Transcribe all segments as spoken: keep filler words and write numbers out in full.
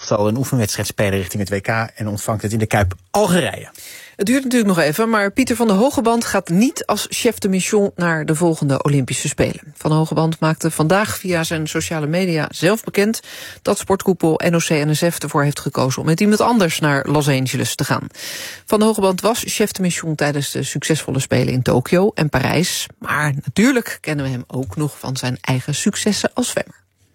elftal een oefenwedstrijd spelen richting het W K en ontvangt het in de Kuip Algerije. Het duurt natuurlijk nog even, maar Pieter van der Hogeband gaat niet als chef de mission naar de volgende Olympische Spelen. Van der Hogeband maakte vandaag via zijn sociale media zelf bekend dat sportkoepel N O C N S F ervoor heeft gekozen om met iemand anders naar Los Angeles te gaan. Van der Hogeband was chef de mission tijdens de succesvolle Spelen in Tokio en Parijs, maar natuurlijk kennen we hem ook nog van zijn eigen successen als zwemmer.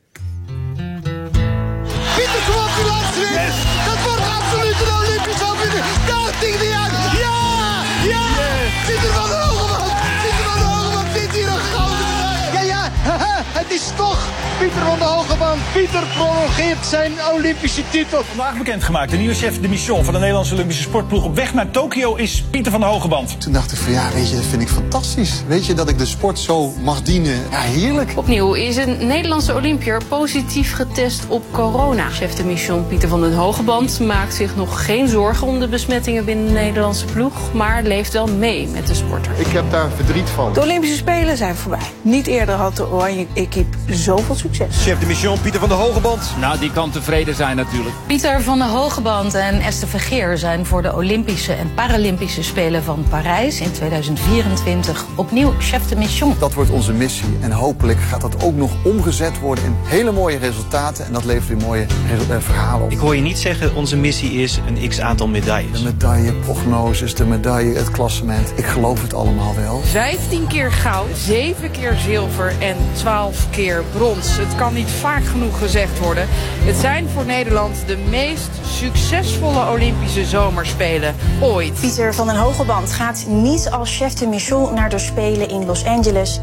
Pieter Kwak die laatste rit. Dat wordt absoluut een Olympische overwinning. Daar tegen de aan. Ja! Ja! Pieter van der Hogeband. Pieter van der Hogeband zit hier een gouden medaille. Ja, ja. Haha, het is toch Pieter van der Hogeband. Pieter prolongeert zijn Olympische titel. Vandaag bekendgemaakt. De nieuwe chef de mission van de Nederlandse Olympische sportploeg op weg naar Tokio is Pieter van der Hogeband. Toen dacht ik van ja, weet je, dat vind ik fantastisch. Weet je, dat ik de sport zo mag dienen. Ja, heerlijk. Opnieuw is een Nederlandse Olympiër positief getest op corona. Chef de mission Pieter van den Hogeband maakt zich nog geen zorgen om de besmettingen binnen de Nederlandse ploeg, maar leeft wel mee met de sporter. Ik heb daar verdriet van. De Olympische Spelen zijn voorbij. Niet eerder had de Oranje equipe zoveel succes. Chef de mission Pieter van der Hogeband. Nou, die kan tevreden zijn natuurlijk. Pieter van der Hogeband en Esther Vergeer zijn voor de Olympische en Paralympische Spelen van Parijs in tweeduizend vierentwintig opnieuw chef de mission. Dat wordt onze missie en hopelijk gaat dat ook nog omgezet worden in hele mooie resultaten en dat levert weer mooie uh, verhalen op. Ik hoor je niet zeggen, onze missie is een x-aantal medailles. De medaille, prognoses, de medaille, het klassement. Ik geloof het allemaal wel. vijftien keer goud, zeven keer zilver en twaalf keer brons. Het kan niet vaak genoeg gezegd worden. Het zijn voor Nederland de meest succesvolle Olympische zomerspelen ooit. Pieter van den Hogeband gaat niet als chef de mission naar de Spelen in Los Angeles.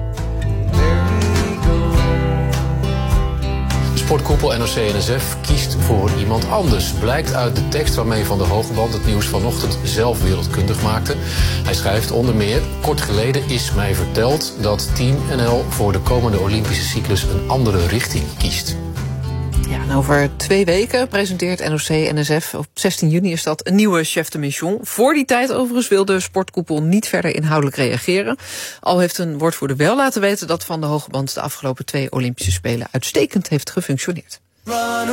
Sportkoepel N O C N S F kiest voor iemand anders. Blijkt uit de tekst waarmee Van der Hogeband het nieuws vanochtend zelf wereldkundig maakte. Hij schrijft onder meer: kort geleden is mij verteld dat Team N L voor de komende Olympische cyclus een andere richting kiest. Ja, en over twee weken presenteert N O C N S F, op zestien juni is dat, een nieuwe chef de mission. Voor die tijd overigens wil de sportkoepel niet verder inhoudelijk reageren. Al heeft een woordvoerder wel laten weten dat Van der Hogeband de afgelopen twee Olympische Spelen uitstekend heeft gefunctioneerd.